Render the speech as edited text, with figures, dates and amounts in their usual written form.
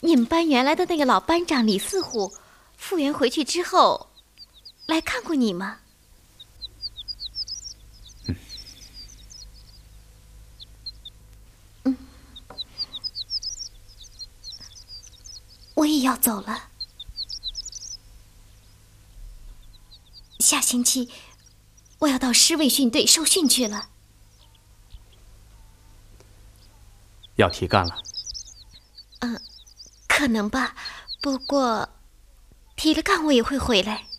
你们班原来的那个老班长李四虎复员回去之后，来看过你吗？我也要走了，下星期我要到师卫训队受训去了。 要提干了？ 可能吧，不过提了干我也会回来。